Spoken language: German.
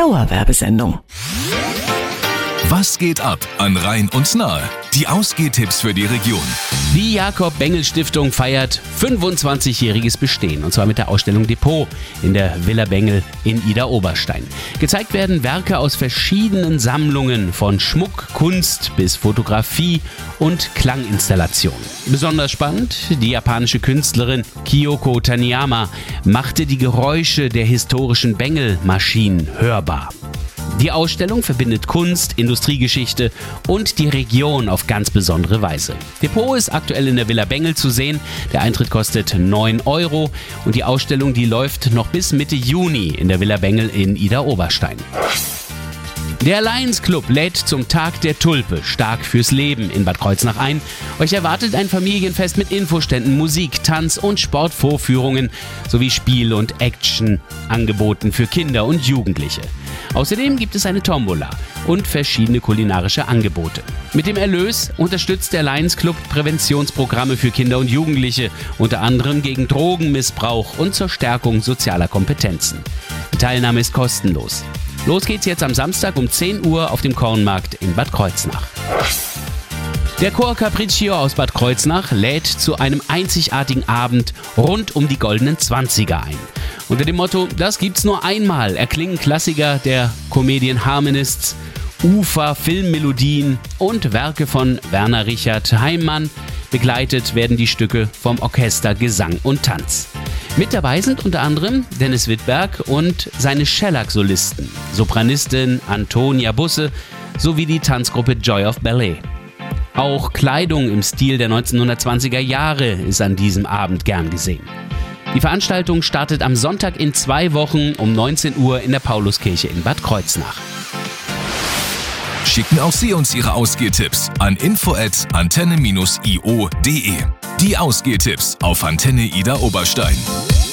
Dauerwerbesendung. Was geht ab an Rhein und Nahe? Die Ausgehtipps für die Region. Die Jakob-Bengel-Stiftung feiert 25-jähriges Bestehen, und zwar mit der Ausstellung Depot in der Villa Bengel in Idar-Oberstein. Gezeigt werden Werke aus verschiedenen Sammlungen, von Schmuck, Kunst bis Fotografie und Klanginstallationen. Besonders spannend, die japanische Künstlerin Kyoko Taniyama machte die Geräusche der historischen Bengel-Maschinen hörbar. Die Ausstellung verbindet Kunst, Industriegeschichte und die Region auf ganz besondere Weise. Depot ist aktuell in der Villa Bengel zu sehen. Der Eintritt kostet 9 € und die Ausstellung, die läuft noch bis Mitte Juni in der Villa Bengel in Idar-Oberstein. Der Lions Club lädt zum Tag der Tulpe stark fürs Leben in Bad Kreuznach ein. Euch erwartet ein Familienfest mit Infoständen, Musik, Tanz und Sportvorführungen sowie Spiel- und Action-Angeboten für Kinder und Jugendliche. Außerdem gibt es eine Tombola und verschiedene kulinarische Angebote. Mit dem Erlös unterstützt der Lions Club Präventionsprogramme für Kinder und Jugendliche, unter anderem gegen Drogenmissbrauch und zur Stärkung sozialer Kompetenzen. Die Teilnahme ist kostenlos. Los geht's jetzt am Samstag um 10 Uhr auf dem Kornmarkt in Bad Kreuznach. Der Chor Capriccio aus Bad Kreuznach lädt zu einem einzigartigen Abend rund um die goldenen 20er ein. Unter dem Motto „Das gibt's nur einmal" erklingen Klassiker der Comedian Harmonists, Ufer, Filmmelodien und Werke von Werner Richard Heimann. Begleitet werden die Stücke vom Orchester Gesang und Tanz. Mit dabei sind unter anderem Dennis Wittberg und seine Shellac-Solisten, Sopranistin Antonia Busse sowie die Tanzgruppe Joy of Ballet. Auch Kleidung im Stil der 1920er Jahre ist an diesem Abend gern gesehen. Die Veranstaltung startet am Sonntag in 2 Wochen um 19 Uhr in der Pauluskirche in Bad Kreuznach. Schicken auch Sie uns Ihre Ausgehtipps an info@antenne-io.de. Die Ausgehtipps auf Antenne Idar-Oberstein.